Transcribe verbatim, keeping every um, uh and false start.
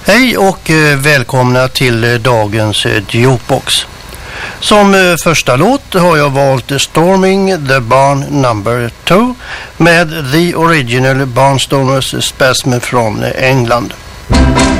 Hej och välkomna till dagens Jukebox. Som första låt har jag valt Storming the Barn number two med The Original Barnstormers Spasm från England.